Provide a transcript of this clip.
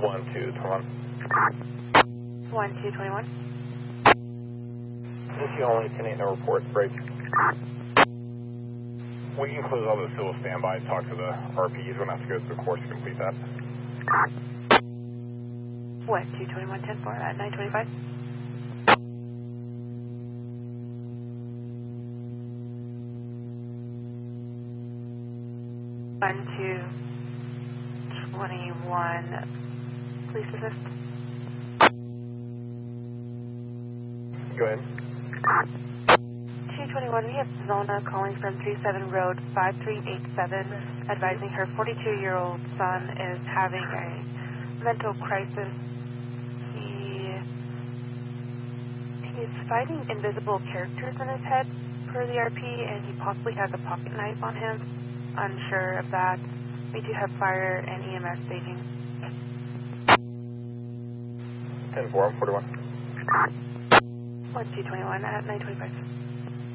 1221. 1221. Issue only 10-8, no report. Break. We can close all the civil standby and talk to the RPs. We're going to have to go through the course to complete that. What, 221, 10-4 at 925? One, 221, police assist. Go ahead. 221, we have Zona calling from 37 Road 5387, advising her 42-year-old son is having a mental crisis. He's fighting invisible characters in his head per the RP, and he possibly has a pocket knife on him. Unsure of that. We do have fire and EMS staging. 10-4, I'm 41. 1221 at 925.